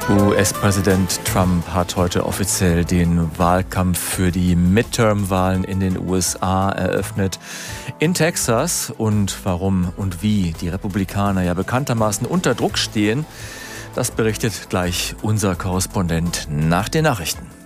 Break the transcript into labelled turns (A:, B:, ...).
A: US-Präsident Trump hat heute offiziell den Wahlkampf für die Midterm-Wahlen in den USA eröffnet. In Texas, und warum und wie die Republikaner ja bekanntermaßen unter Druck stehen, das berichtet gleich unser Korrespondent nach den Nachrichten.